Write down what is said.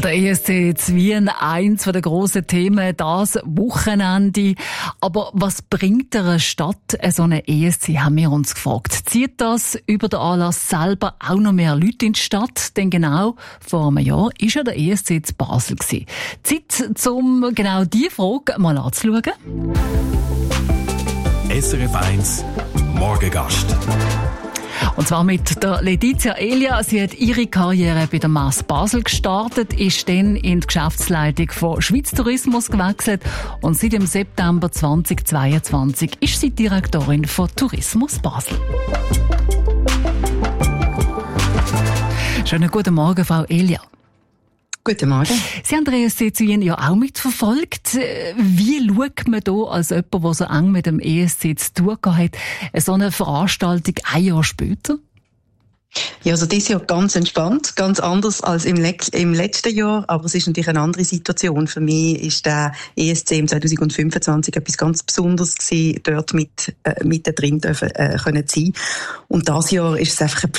der ESC jetzt Wien, eins der grossen Themen, das Wochenende. Aber was bringt einer Stadt so eine ESC, haben wir uns gefragt. Zieht das über den Anlass selber auch noch mehr Leute in die Stadt? Denn genau vor einem Jahr war ja der ESC in Basel gewesen. Zeit, um genau diese Frage mal anzuschauen. SRF 1 Morgengast. Und zwar mit der Letizia Elia. Sie hat ihre Karriere bei der Mass Basel gestartet, ist dann in die Geschäftsleitung von Schweiz Tourismus gewechselt und seit dem September 2022 ist sie Direktorin von Tourismus Basel. Schönen guten Morgen, Frau Elia. Guten Morgen. Sie haben den ESC zu Wien ja auch mitverfolgt. Wie schaut man da als jemand, der so eng mit dem ESC zu tun hat, so eine Veranstaltung ein Jahr später? Ja, also dieses Jahr ganz entspannt, ganz anders als im letzten Jahr, aber es ist natürlich eine andere Situation. Für mich ist der ESC im 2025 etwas ganz Besonderes gewesen, dort mit drin können sein. Und dieses Jahr ist es einfach eine